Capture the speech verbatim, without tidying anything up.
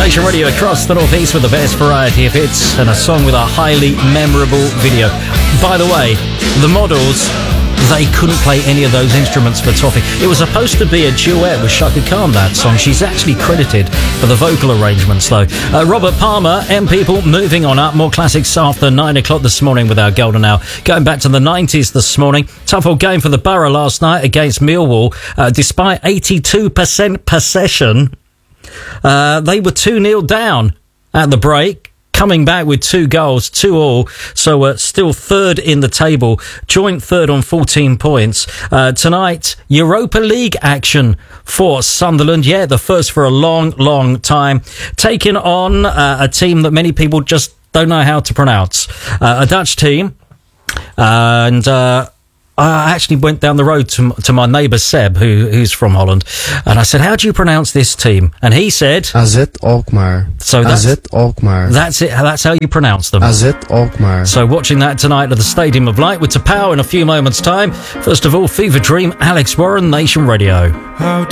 Nation Radio across the Northeast with the best variety of hits and a song with a highly memorable video. By the way, the Models, they couldn't play any of those instruments for Toffee. It was supposed to be a duet with Shaka Khan, that song. She's actually credited for the vocal arrangements, though. Uh, Robert Palmer, M People, moving on up. More classics after nine o'clock this morning with our Golden Hour. Going back to the nineties this morning. Tough old game for the Borough last night against Millwall. Uh, despite eighty-two percent possession, uh, they were two nil down at the break. Coming back with two goals, two all, so uh, still third in the table, joint third on fourteen points. Uh, tonight, Europa League action for Sunderland. Yeah, the first for a long, long time. Taking on uh, a team that many people just don't know how to pronounce. Uh, a Dutch team. Uh, and... Uh, I actually went down the road to to my neighbour Seb, who who's from Holland, and I said, "How do you pronounce this team?" And he said, A Z Alkmaar. So that's, A Z Alkmaar. That's it. That's how you pronounce them. A Z Alkmaar. So watching that tonight at the Stadium of Light with Tapao in a few moments' time. First of all, Fever Dream, Alex Warren, Nation Radio. How